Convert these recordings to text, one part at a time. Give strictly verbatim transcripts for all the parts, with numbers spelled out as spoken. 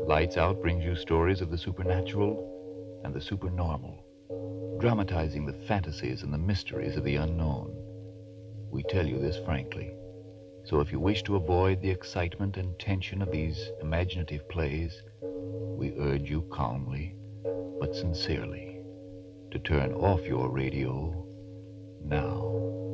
Lights Out brings you stories of the supernatural and the supernormal, dramatizing the fantasies and the mysteries of the unknown. We tell you this frankly. So if you wish to avoid the excitement and tension of these imaginative plays, we urge you calmly but sincerely to turn off your radio now.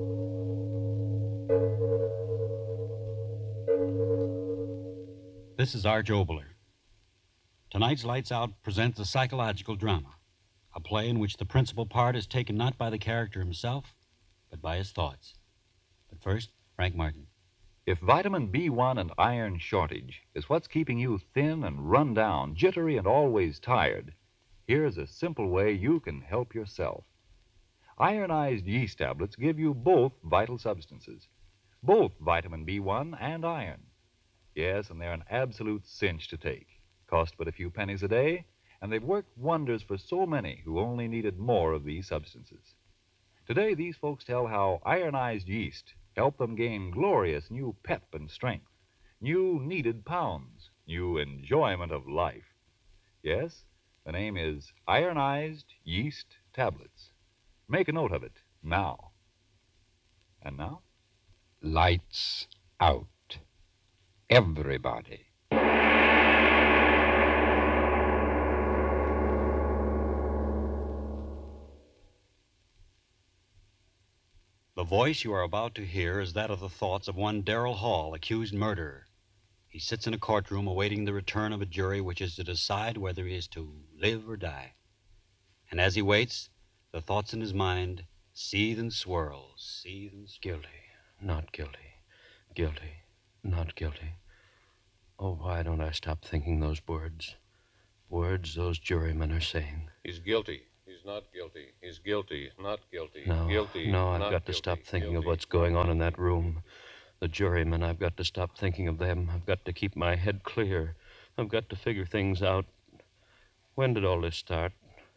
This is Arch Oboler. Tonight's Lights Out presents a psychological drama, a play in which the principal part is taken not by the character himself, but by his thoughts. But first, Frank Martin. If vitamin B one and iron shortage is what's keeping you thin and run down, jittery and always tired, here's a simple way you can help yourself. Ironized yeast tablets give you both vital substances, both vitamin B one and iron. Yes, and they're an absolute cinch to take. Cost but a few pennies a day, and they've worked wonders for so many who only needed more of these substances. Today, these folks tell how ironized yeast helped them gain glorious new pep and strength, new needed pounds, new enjoyment of life. Yes, the name is Ironized Yeast Tablets. Make a note of it now. And now? Lights Out. Everybody. The voice you are about to hear is that of the thoughts of one Darrell Hall, accused murderer. He sits in a courtroom awaiting the return of a jury which is to decide whether he is to live or die. And as he waits, the thoughts in his mind seethe and swirl, seethe and swirl. Guilty, not guilty, guilty, not guilty. Oh, why don't I stop thinking those words? Words those jurymen are saying. He's guilty. He's not guilty. He's guilty. Not guilty. No, Guilty. no, I've not got to guilty. stop thinking Guilty. of what's going on in that room. The jurymen, I've got to stop thinking of them. I've got to keep my head clear. I've got to figure things out. When did all this start?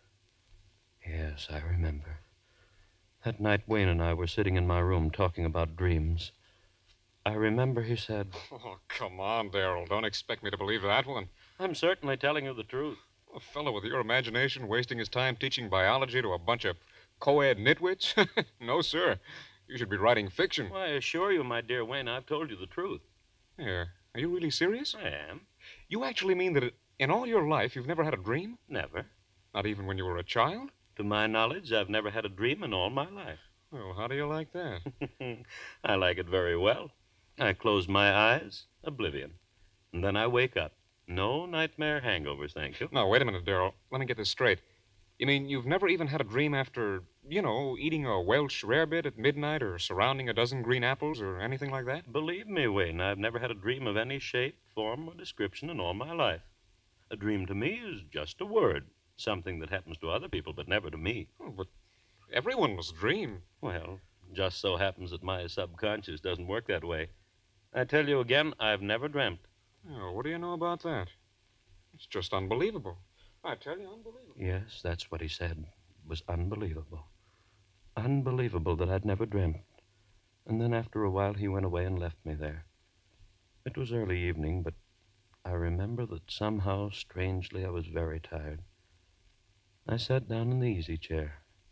Yes, I remember. That night Wayne and I were sitting in my room talking about dreams. I remember he said... Oh, come on, Darrell. Don't expect me to believe that one. I'm certainly telling you the truth. A fellow with your imagination wasting his time teaching biology to a bunch of co-ed nitwits? No, sir. You should be writing fiction. Well, I assure you, my dear Wayne, I've told you the truth. Here, are you really serious? I am. You actually mean that in all your life you've never had a dream? Never. Not even when you were a child? To my knowledge, I've never had a dream in all my life. Well, how do you like that? I like it very well. I close my eyes, oblivion. And then I wake up. No nightmare hangovers, thank you. Now, wait a minute, Darrell. Let me get this straight. You mean you've never even had a dream after, you know, eating a Welsh rarebit at midnight or surrounding a dozen green apples or anything like that? Believe me, Wayne, I've never had a dream of any shape, form, or description in all my life. A dream to me is just a word, something that happens to other people, but never to me. Oh, but everyone must dream. Well, just so happens that my subconscious doesn't work that way. I tell you again, I've never dreamt. Oh, what do you know about that? It's just unbelievable. I tell you, unbelievable. Yes, that's what he said. It was unbelievable. Unbelievable that I'd never dreamt. And then after a while, he went away and left me there. It was early evening, but I remember that somehow, strangely, I was very tired. I sat down in the easy chair.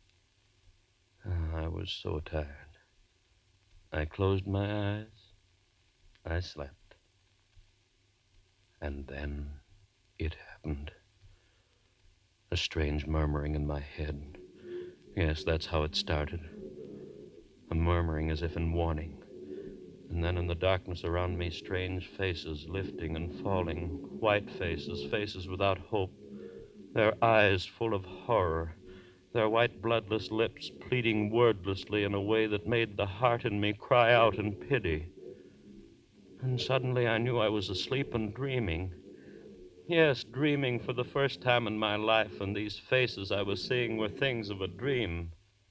Oh, I was so tired. I closed my eyes. I slept. And then it happened. A strange murmuring in my head. Yes, that's how it started. A murmuring as if in warning. And then in the darkness around me, strange faces lifting and falling. White faces, faces without hope. Their eyes full of horror. Their white, bloodless lips pleading wordlessly in a way that made the heart in me cry out in pity. And suddenly I knew I was asleep and dreaming. Yes, dreaming for the first time in my life, and these faces I was seeing were things of a dream.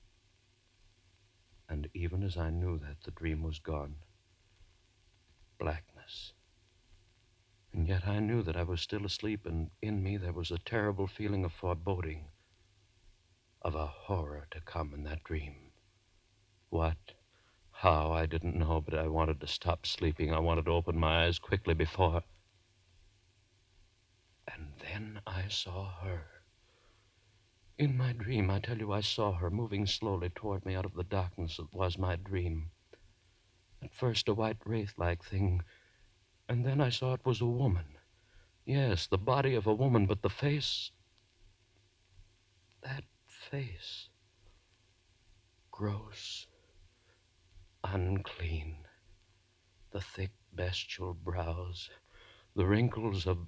And even as I knew that, the dream was gone. Blackness. And yet I knew that I was still asleep, and in me there was a terrible feeling of foreboding, of a horror to come in that dream. What? How? I didn't know, but I wanted to stop sleeping. I wanted to open my eyes quickly before... then I saw her. In my dream, I tell you, I saw her moving slowly toward me out of the darkness that was my dream. At first, a white wraith-like thing, and then I saw it was a woman. Yes, the body of a woman, but the face... that face... gross, unclean. The thick, bestial brows, the wrinkles of...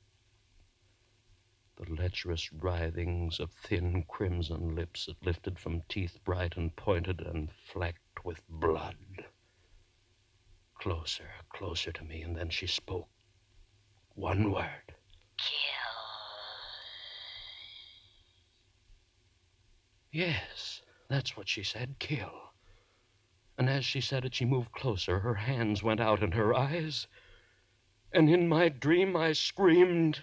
the lecherous writhings of thin crimson lips that lifted from teeth bright and pointed and flecked with blood. Closer, closer to me, and then she spoke. One word. Kill. Yes, that's what she said, kill. And as she said it, she moved closer. Her hands went out and her eyes. And in my dream, I screamed.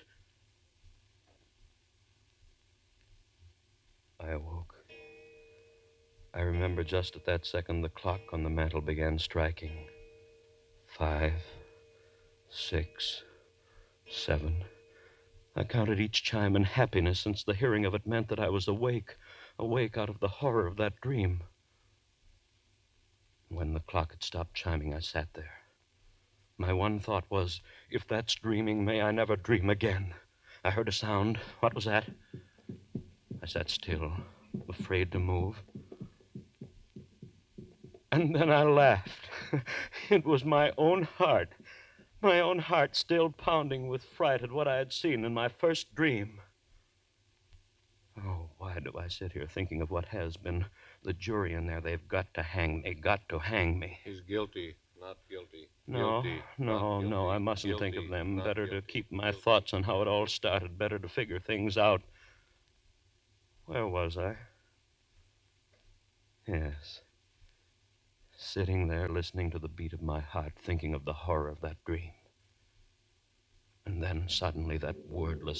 I awoke. I remember just at that second the clock on the mantel began striking. Five, six, seven. I counted each chime in happiness, since the hearing of it meant that I was awake, awake out of the horror of that dream. When the clock had stopped chiming, I sat there. My one thought was, if that's dreaming, may I never dream again. I heard a sound. What was that? I sat still, afraid to move. And then I laughed. It was my own heart. My own heart still pounding with fright at what I had seen in my first dream. Oh, why do I sit here thinking of what has been? The jury in there, they've got to hang me, got to hang me. He's guilty, not guilty. No, Guilty, no, not guilty. no, I mustn't think of Guilty, them. not Better to guilty. keep my Guilty. thoughts on how it all started. Better to figure things out. Where was I? Yes. Sitting there, listening to the beat of my heart, thinking of the horror of that dream. And then suddenly that wordless